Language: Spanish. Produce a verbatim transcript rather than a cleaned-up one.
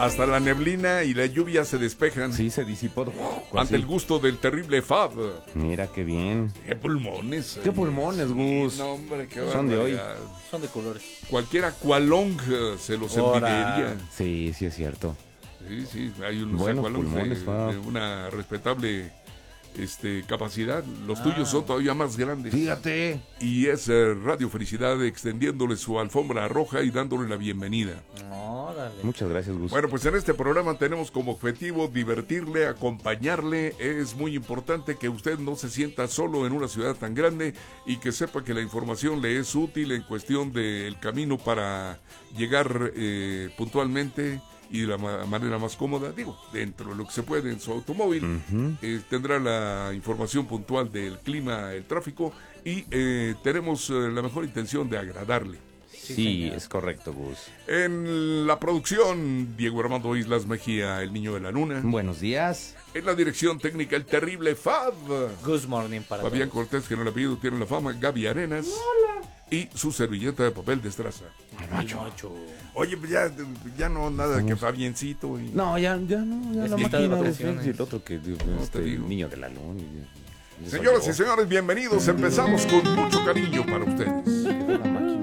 Hasta la neblina y la lluvia se despejan. Sí, se disipó. Ante Así. el gusto del terrible Fab. Mira qué bien. Qué pulmones. Qué eh. pulmones, Gus. Sí, no, hombre, qué Son de hoy. barbaridad. Son de colores. Cualquier aqualong eh, se los Ora. envidiaría. Sí, sí es cierto. Sí, sí, hay unos Buenos aqualongs pulmones, de, Fab. de una respetable este, capacidad. Los Ah. tuyos son todavía más grandes. Fíjate. Y es eh, Radio Felicidad extendiéndole su alfombra roja y dándole la bienvenida. Órale. Muchas gracias, Gus. Bueno, pues en este programa tenemos como objetivo divertirle, acompañarle. Es muy importante que usted no se sienta solo en una ciudad tan grande y que sepa que la información le es útil en cuestión del camino para llegar eh, puntualmente y de la ma- manera más cómoda, digo, dentro de lo que se puede en su automóvil. Ujú. Eh, tendrá la información puntual del clima, el tráfico y eh, tenemos eh, la mejor intención de agradarle. Sí, señor. es correcto, Gus. En la producción, Diego Armando Islas Mejía, el niño de la luna. Buenos días. En la dirección técnica, el terrible Fab. Good morning para Fabián todos. Cortés, que no le apellido tiene la fama. Gaby Arenas. Y su servilleta de papel de estraza. Macho. Oye, pues ya, ya no nada que Fabiencito. Y... No, ya, ya no, ya Es la que está de máquina de vacaciones. Félix y el otro que este, te digo. niño de la luna. y- y- Señoras y señores, bienvenidos. Empezamos con mucho cariño para ustedes. Que fue la máquina.